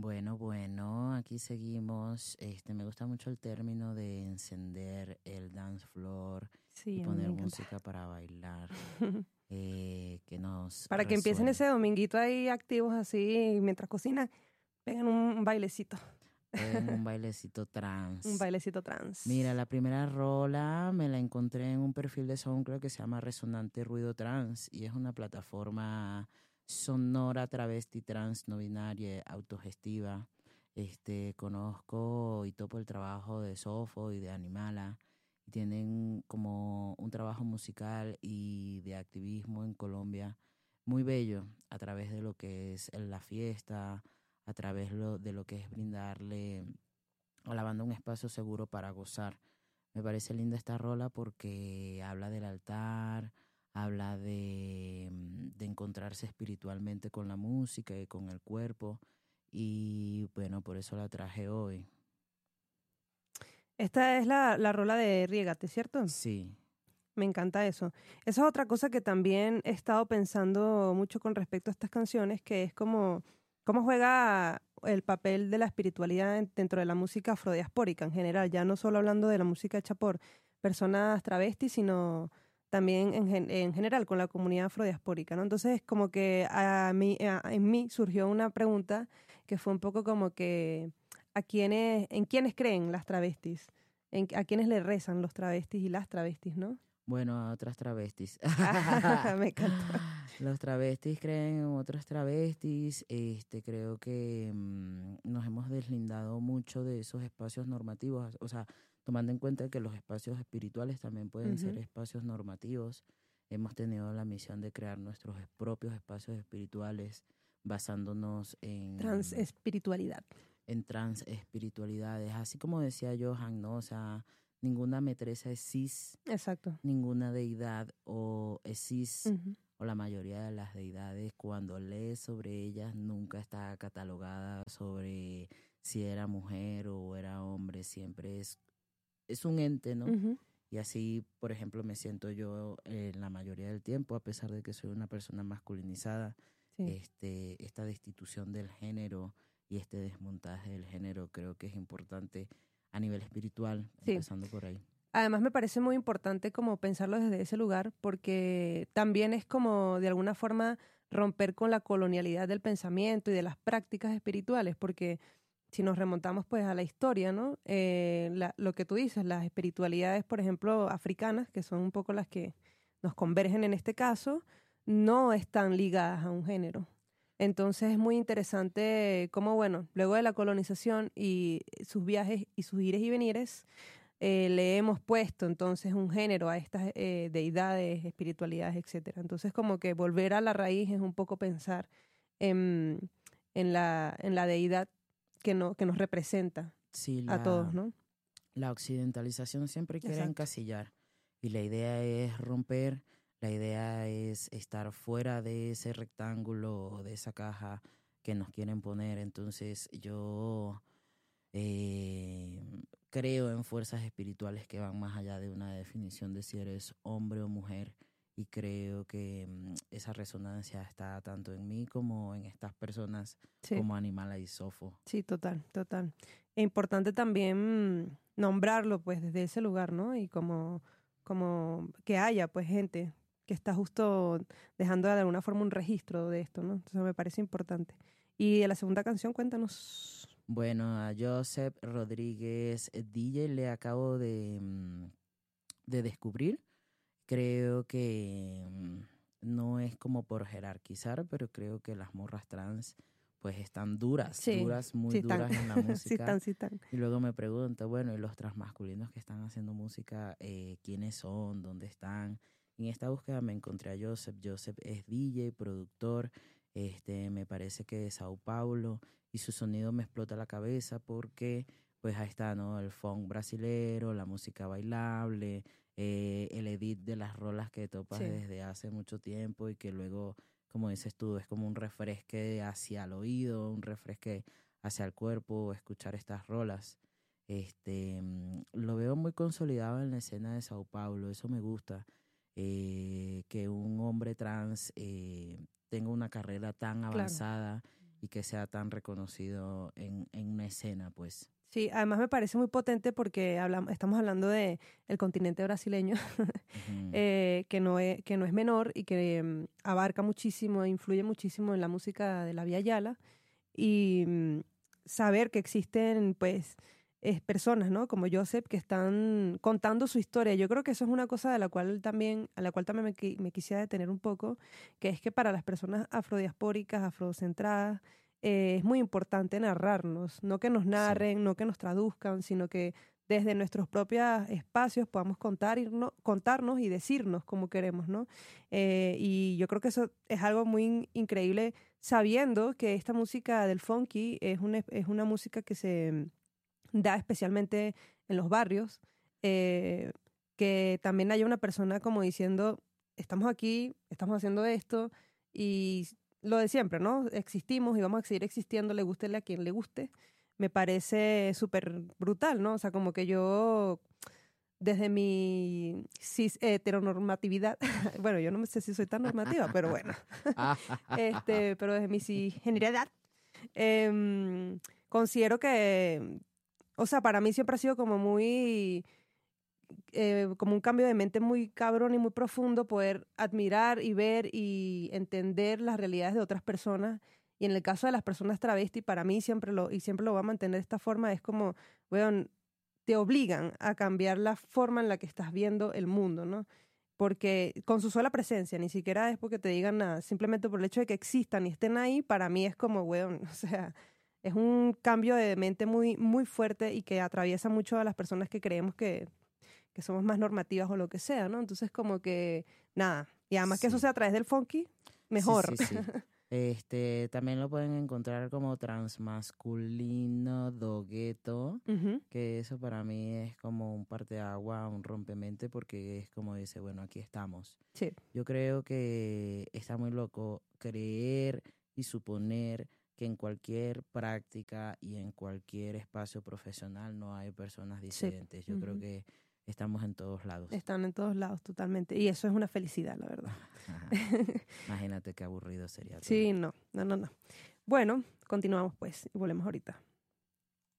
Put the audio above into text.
Bueno, aquí seguimos. Me gusta mucho el término de encender el dance floor y Sí, a mí me poner encanta. música para bailar, que nos Para que empiecen resuene. ese dominguito ahí activos así, mientras cocinan, pegan un bailecito, Peguen un bailecito un trans. bailecito Mira, trans. la primera rola me la encontré en un perfil de SoundCloud que se llama Resonante Ruido Trans y es una plataforma sonora travesti trans no binaria autogestiva. Conozco y topo el trabajo de Sofo y de Animala y tienen como un trabajo musical y de activismo en Colombia muy bello a través de lo que es la fiesta, a través de lo que es brindarle a la banda un espacio seguro para gozar. Me parece linda esta rola porque habla del altar, habla de encontrarse espiritualmente con la música y con el cuerpo. Y bueno, por eso la traje hoy. Esta es la rola de Riégate, ¿cierto? Sí, Me encanta eso. Esa es otra cosa que también he estado pensando mucho con respecto a estas canciones, que es como cómo juega el papel de la espiritualidad dentro de la música afrodiaspórica en general, ya no solo hablando de la música hecha por personas travestis, sino también en general con la comunidad afrodiaspórica, ¿no? Entonces, como que en mí surgió una pregunta que fue un poco como que ¿en quiénes creen las travestis? ¿A quiénes le rezan los travestis y las travestis, no? bueno, a otras travestis. Me encanta. Los travestis creen en otros travestis. Creo que nos hemos deslindado mucho de esos espacios normativos. O sea, tomando en cuenta que los espacios espirituales también pueden ser Ujú. espacios normativos. Hemos tenido la misión de crear nuestros propios espacios espirituales basándonos Transespiritualidad. en trans espiritualidades. Así como decía Johan, ¿no? O sea, ninguna metresa es cis, Exacto. ninguna deidad o es cis, Ujú. o la mayoría de las deidades, cuando lees sobre ellas, nunca está catalogada sobre si era mujer o era hombre, siempre es un ente, ¿no? Ujú. Y así, por ejemplo, me siento yo la mayoría del tiempo, a pesar de que soy una persona masculinizada. Sí. Esta destitución del género y este desmontaje del género creo que es importante a nivel espiritual, Sí. empezando por ahí. Además me parece muy importante como pensarlo desde ese lugar porque también es como de alguna forma romper con la colonialidad del pensamiento y de las prácticas espirituales, porque si nos remontamos pues a la historia, ¿no? Lo que tú dices, las espiritualidades, por ejemplo, africanas, que son un poco las que nos convergen en este caso, no están ligadas a un género. Entonces es muy interesante cómo, bueno, luego de la colonización y sus viajes y sus ires y venires, le hemos puesto entonces un género a estas deidades, espiritualidades, etcétera. Entonces como que volver a la raíz es un poco pensar en, en la deidad que nos representa Sí, a todos, ¿no? la occidentalización siempre quiere Exacto. encasillar y la idea es romper, la idea es estar fuera de ese rectángulo o de esa caja que nos quieren poner. Entonces yo eh, creo en fuerzas espirituales que van más allá de una definición de si eres hombre o mujer y creo que esa resonancia está tanto en mí como en estas personas Sí, como Animala y Sofo. sí, total, total. Es importante también nombrarlo pues desde ese lugar, ¿no? Y como que haya pues gente que está justo dejando de alguna forma un registro de esto, ¿no? Entonces me parece importante. Y de la segunda canción, cuéntanos. Bueno, a Joseph Rodríguez DJ le acabo de descubrir. Creo que no es como por jerarquizar, pero creo que las morras trans pues están duras, Sí, duras, muy sí están, duras en la sí música. están, sí están. Y luego me pregunto, bueno, ¿y los transmasculinos que están haciendo música, quiénes son? ¿Dónde están? En esta búsqueda me encontré a Joseph. Joseph es DJ, productor, me parece que de Sao Paulo, y su sonido me explota la cabeza porque pues ahí está, ¿no? El funk brasilero, la música bailable, el edit de las rolas que topas Sí, desde hace mucho tiempo y que luego, como dices tú, es como un refresque hacia el oído, un refresque hacia el cuerpo, escuchar estas rolas. Lo veo muy consolidado en la escena de Sao Paulo, eso me gusta, que un hombre trans tenga una carrera tan claro. avanzada y que sea tan reconocido en una escena, pues. Sí, además me parece muy potente porque estamos hablando de el continente brasileño, Ujú. que no es menor y que abarca muchísimo, influye muchísimo en la música de la Vía Yala. Y saber que existen, pues, personas, ¿no? Como Joseph, que están contando su historia. Yo creo que eso es una cosa a la cual también me quisiera detener un poco, que es que para las personas afrodiaspóricas, afrocentradas, es muy importante narrarnos, no que nos Sí, narren, no que nos traduzcan, sino que desde nuestros propios espacios podamos contarnos y decirnos como queremos, ¿no? Y yo creo que eso es algo muy increíble, sabiendo que esta música del funky es una música que se da especialmente en los barrios, eh, que también haya una persona como diciendo, estamos aquí, estamos haciendo esto, y lo de siempre, ¿no? Existimos y vamos a seguir existiendo, le guste a quien le guste. Me parece súper brutal, ¿no? O sea, como que yo, desde mi cis heteronormatividad, bueno, yo no sé si soy tan normativa, pero bueno, pero desde mi cisgeneridad, em, considero que, o sea, para mí siempre ha sido como muy, como un cambio de mente muy cabrón y muy profundo poder admirar y ver y entender las realidades de otras personas. Y en el caso de las personas travesti, para mí siempre lo voy a mantener de esta forma, es como, weón, te obligan a cambiar la forma en la que estás viendo el mundo, ¿no? Porque con su sola presencia, ni siquiera es porque te digan nada, simplemente por el hecho de que existan y estén ahí, para mí es como, weón, o sea, es un cambio de mente muy, muy fuerte y que atraviesa mucho a las personas que creemos que somos más normativas o lo que sea, ¿no? Entonces, como que, nada, y además que eso sí. sea a través del funky, Sí, mejor. sí, sí. También lo pueden encontrar como transmasculino do gueto, Ujú. que eso para mí es como un parteagua, un rompemente, porque es como dice, bueno, aquí estamos. Sí, Yo creo que está muy loco creer y suponer que en cualquier práctica y en cualquier espacio profesional no hay personas sí. disidentes. Yo creo Ujú. que estamos en todos lados. Están en todos lados totalmente. Y eso es una felicidad, la verdad. Imagínate qué aburrido sería todo. Sí, no, no, no, no. Bueno, continuamos pues y volvemos ahorita.